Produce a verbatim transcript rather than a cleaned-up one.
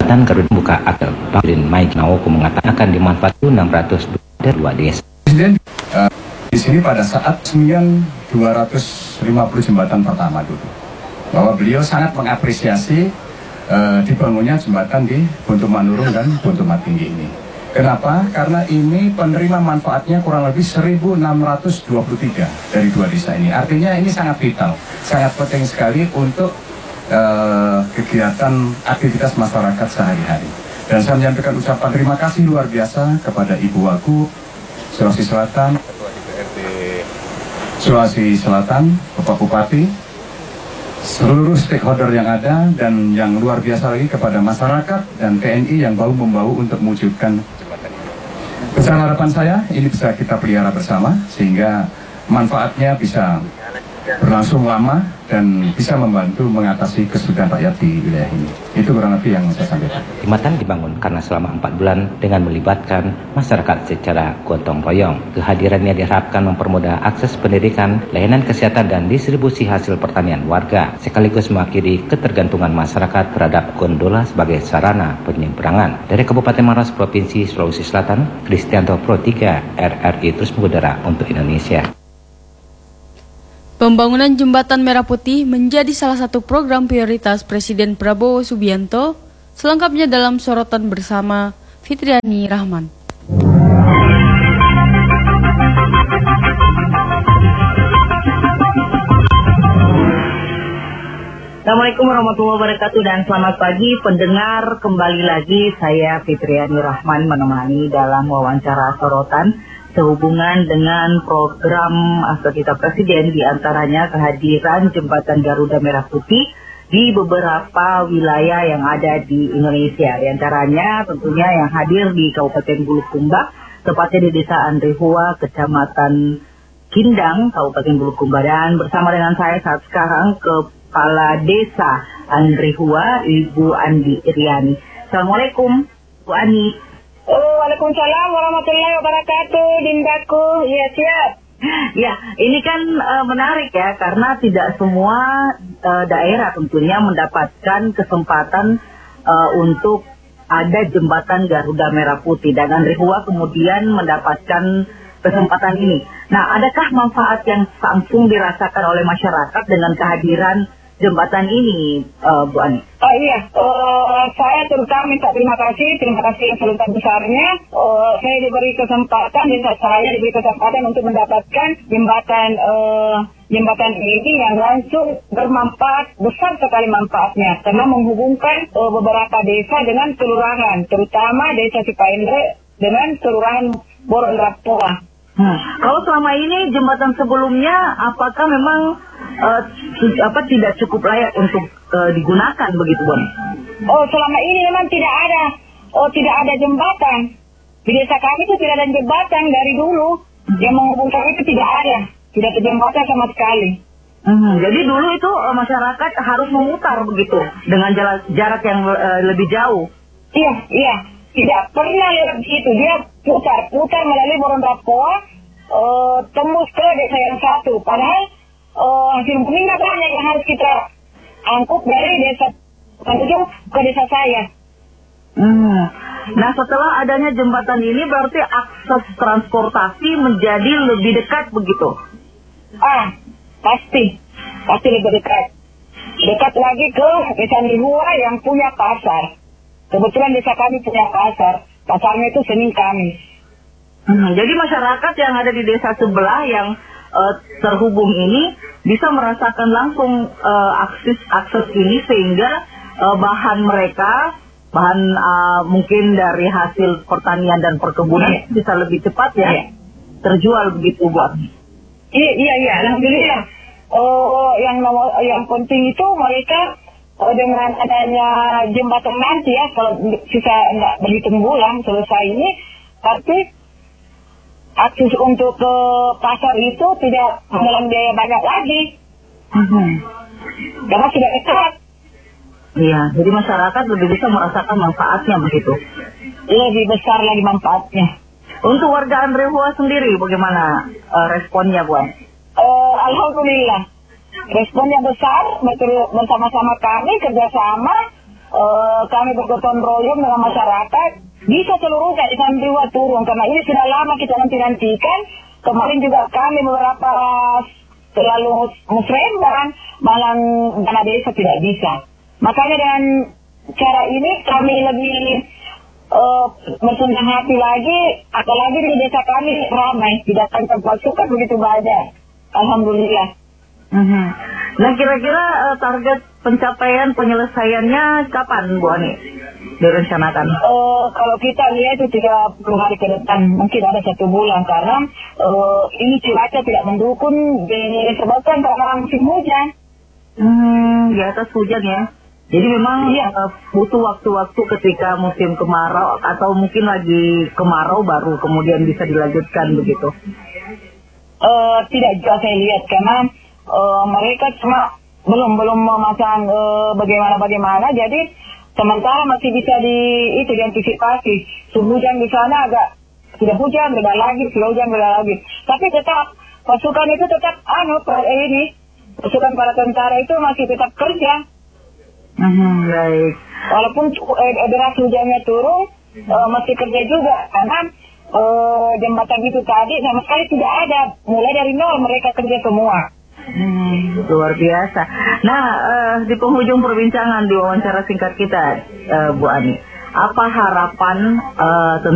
Dan Garuda buka akte Bakrin Mike Naoko mengatakan akan dimanfaatkan enam ratus dua desa. Presiden uh, di sini pada saat sembilan dua ratus lima puluh jembatan pertama dulu, bahwa beliau sangat mengapresiasi uh, dibangunnya jembatan di Buntu Manurung dan Buntu Matinggi ini. Kenapa? Karena ini penerima manfaatnya kurang lebih seribu enam ratus dua puluh tiga dari dua desa ini. Artinya ini sangat vital, sangat penting sekali untuk Uh, kegiatan aktivitas masyarakat sehari-hari. Dan saya menyampaikan ucapan terima kasih luar biasa kepada Ibu Wagub Sulawesi Selatan, Ketua D P R D Sulawesi Selatan, Bapak Bupati, seluruh stakeholder yang ada, dan yang luar biasa lagi kepada masyarakat dan T N I yang bahu-membahu untuk mewujudkan jembatan ini. Besar harapan saya ini bisa kita pelihara bersama sehingga manfaatnya bisa berlangsung lama dan bisa membantu mengatasi kesulitan rakyat di wilayah ini. Itu kurang lebih yang saya sampaikan. Jembatan dibangun karena selama empat bulan dengan melibatkan masyarakat secara gotong royong. Kehadirannya diharapkan mempermudah akses pendidikan, layanan kesehatan, dan distribusi hasil pertanian warga, sekaligus mengakhiri ketergantungan masyarakat terhadap gondola sebagai sarana penyeberangan. Dari Kabupaten Maros, Provinsi Sulawesi Selatan, Kristianto Pro tiga, R R I terus mengudara untuk Indonesia. Pembangunan Jembatan Merah Putih menjadi salah satu program prioritas Presiden Prabowo Subianto. Selengkapnya dalam sorotan bersama Fitriani Rahman. Assalamualaikum warahmatullahi wabarakatuh dan selamat pagi pendengar. Kembali lagi saya Fitriani Rahman menemani dalam wawancara sorotan sehubungan dengan program aktivitas Presiden, diantaranya kehadiran Jembatan Garuda Merah Putih di beberapa wilayah yang ada di Indonesia. Di antaranya tentunya yang hadir di Kabupaten Bulukumba, tepatnya di Desa Andrihua, Kecamatan Kindang, Kabupaten Bulukumba. Dan bersama dengan saya saat sekarang Kepala Desa Andrihua, Ibu Andi Iriani. Assalamualaikum, Bu Ani. Oh, waalaikumsalam warahmatullahi wabarakatuh, Dindaku. Iya, siap. Ya, ini kan uh, menarik ya, karena tidak semua uh, daerah tentunya mendapatkan kesempatan uh, untuk ada jembatan Garuda Merah Putih, dan Andrihua kemudian mendapatkan kesempatan ini. Nah, adakah manfaat yang langsung dirasakan oleh masyarakat dengan kehadiran jembatan ini, uh, Bu Ani? Oh iya, uh, saya terutama minta terima kasih, terima kasih yang sebesar-besarnya. Uh, saya diberi kesempatan, desa saya diberi kesempatan untuk mendapatkan jembatan uh, jembatan ini yang langsung bermanfaat, besar sekali manfaatnya, karena menghubungkan uh, beberapa desa dengan kelurahan, terutama desa Cipaendre dengan kelurahan Borondrapoa. Hmm. Kalau selama ini jembatan sebelumnya, apakah memang uh, apa tidak cukup layak untuk uh, digunakan begitu, Bu? Oh, selama ini memang tidak ada, oh tidak ada jembatan di desa kami itu, tidak ada jembatan dari dulu hmm. yang menghubungkan itu tidak ada, tidak ada jembatan sama sekali. Hmm. Jadi dulu itu uh, masyarakat harus memutar begitu dengan jarak, jarak yang uh, lebih jauh. Iya, iya. Tidak pernah lewat situ, dia putar, putar melalui Borondrapoa, uh, tembus ke desa yang satu. Padahal uh, hasil bumi banyak yang harus kita angkut dari desa Tanjung ke desa saya. Hmm. Nah, setelah adanya jembatan ini berarti akses transportasi menjadi lebih dekat begitu? Ah, pasti, pasti lebih dekat. Dekat lagi ke desa Andrihua yang punya pasar. Kebetulan desa kami punya pasar, pasarnya itu Senin Kamis. Hmm, jadi masyarakat yang ada di desa sebelah yang uh, terhubung ini bisa merasakan langsung uh, akses akses ini, sehingga uh, bahan mereka, bahan uh, mungkin dari hasil pertanian dan perkebunan yeah. bisa lebih cepat ya yeah. terjual begitu, Bu. Iya iya iya, alhamdulillah. Oh, yang nomor, yang penting itu mereka Oh, dengan adanya jembatan nanti ya, kalau sisa enggak berhitung bulan selesai ini, tapi akses untuk ke pasar itu tidak dalam biaya banyak lagi. Hmm. Karena sudah dekat. Iya, jadi masyarakat lebih bisa merasakan manfaatnya begitu. Lebih besar lagi manfaatnya. Untuk warga Andrihua sendiri, bagaimana uh, responnya, Bu? Uh, Alhamdulillah. Responnya besar, betul, bersama-sama kami kerjasama uh, kami bergotong royong dengan masyarakat, bisa seluruhnya di Sandiwa turun, karena ini sudah lama kita nanti-nantikan. Kemarin juga kami beberapa selalu musrembang, malah dana desa tidak bisa. Makanya dengan cara ini kami lebih uh, bersenang hati lagi, apalagi di desa kami ramai, didatangkan pasukan begitu banyak. Alhamdulillah. Mm-hmm. Nah kira-kira uh, target pencapaian penyelesaiannya kapan Bu Ani direncanakan? Uh, kalau kita lihat itu tiga puluh hari ke depan, mungkin ada satu bulan, karena uh, ini cuaca tidak mendukung, disebabkan karena musim hujan. Hmm, di atas hujan ya. Jadi memang Iya. uh, butuh waktu-waktu ketika musim kemarau atau mungkin lagi kemarau baru kemudian bisa dilanjutkan begitu. Uh, tidak juga saya lihat, karena uh, mereka cuma belum belum memasang uh, bagaimana bagaimana, jadi sementara masih bisa di itu diantisipasi. Suhu hujan di sana agak tidak hujan, beda lagi, sudah hujan beda lagi. Tapi tetap pasukan itu tetap anu eh, ini pasukan para tentara itu masih tetap kerja. Hmm, baik. Walaupun eh, deras hujannya turun, uh, masih kerja juga, karena uh, jembatan itu tadi sama sekali tidak ada, mulai dari nol mereka kerja semua. Hmm, luar biasa. Nah, uh, di penghujung perbincangan di wawancara singkat kita, uh, Bu Ani, apa harapan uh,